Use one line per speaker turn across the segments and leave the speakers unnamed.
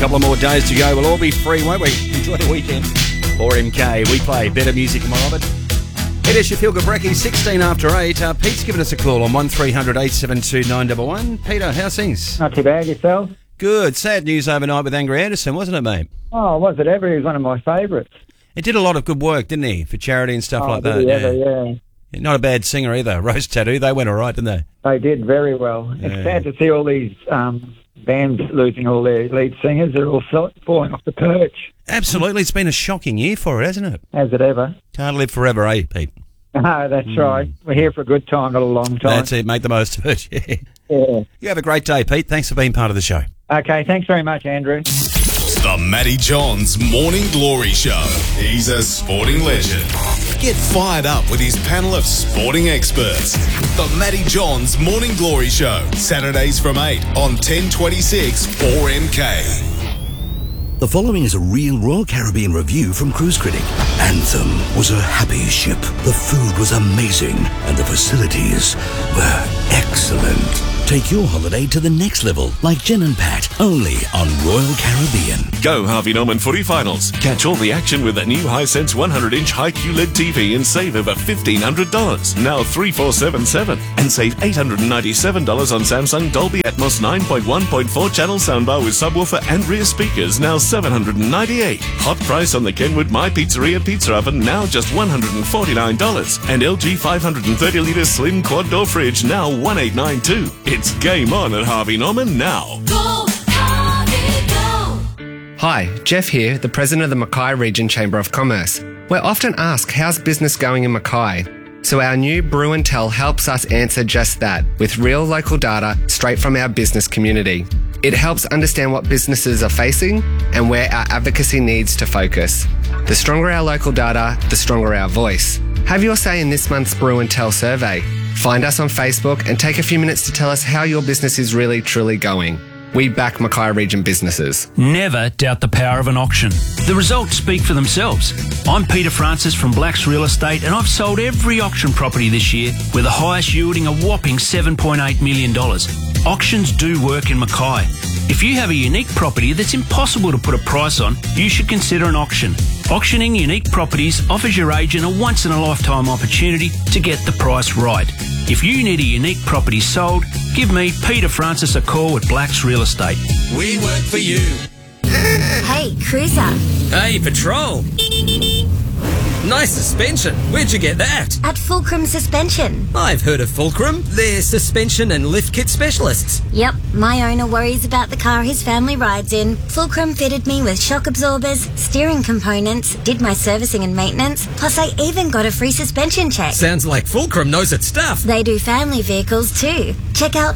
couple of more days to go. We'll all be free, won't we? Enjoy the weekend. 4MK, we play better music, am I right? It is your Feel Good Brekkie, 16 after 8. Pete's given us a call on 1300 872 911. Peter, how's things?
Not too bad, yourself?
Good. Sad news overnight with Angry Anderson, wasn't it, mate?
Oh, was it ever? He was one of my favourites.
It did a lot of good work, didn't he? For charity and stuff like that.
Yeah.
Not a bad singer either. Rose Tattoo, they went all right, didn't they?
They did very well.
Yeah.
It's sad to see all these bands losing all their lead singers. They're all falling off the perch.
Absolutely. It's been a shocking year for it, hasn't it?
Has it ever?
Can't live forever, eh, Pete?
No, that's right. We're here for a good time, not a long time.
That's it. Make the most of it.
Yeah.
You have a great day, Pete. Thanks for being part of the show.
Okay, thanks very much, Andrew.
The Matty Johns Morning Glory Show. He's a sporting legend. Get fired up with his panel of sporting experts. The Matty Johns Morning Glory Show. Saturdays from 8 on 1026 4MK.
The following is a real Royal Caribbean review from Cruise Critic. Anthem was a happy ship. The food was amazing and the facilities were excellent. Take your holiday to the next level, like Jen and Pat, only on Royal Caribbean.
Go Harvey Norman footy finals. Catch all the action with a new Hisense 100-inch high QLED TV and save over $1,500. Now $3,477. And save $897 on Samsung Dolby Atmos 9.1.4 channel soundbar with subwoofer and rear speakers, now $798. Hot price on the Kenwood My Pizzeria pizza oven, now just $149. And LG 530-litre slim quad door fridge, now $1,892. It's game on at Harvey Norman now.
Go, Harvey, go!
Hi, Jeff here, the President of the Mackay Region Chamber of Commerce. We're often asked, how's business going in Mackay? So our new Brew and Tell helps us answer just that, with real local data straight from our business community. It helps understand what businesses are facing and where our advocacy needs to focus. The stronger our local data, the stronger our voice. Have your say in this month's Brew and Tell survey. Find us on Facebook and take a few minutes to tell us how your business is really, truly going. We back Mackay Region businesses.
Never doubt the power of an auction. The results speak for themselves. I'm Peter Francis from Blacks Real Estate, and I've sold every auction property this year, with the highest yielding a whopping $7.8 million. Auctions do work in Mackay. If you have a unique property that's impossible to put a price on, you should consider an auction. Auctioning unique properties offers your agent a once-in-a-lifetime opportunity to get the price right. If you need a unique property sold, give me, Peter Francis, a call at Blacks Real Estate.
We work for you.
Hey, Cruiser.
Hey, Patrol. Nice suspension. Where'd you get that?
At Fulcrum Suspension.
I've heard of Fulcrum. They're suspension and lift kit specialists.
Yep, my owner worries about the car his family rides in. Fulcrum fitted me with shock absorbers, steering components, did my servicing and maintenance, plus I even got a free suspension check.
Sounds like Fulcrum knows its stuff.
They do family vehicles too. Check out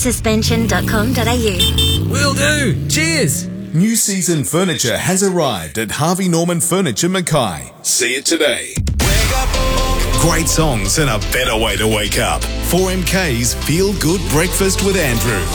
fulcrumsuspension.com.au.
Will do. Cheers.
New season furniture has arrived at Harvey Norman Furniture Mackay. See it today. Great songs and a better way to wake up. 4MK's Feel Good Breakfast with Andrew.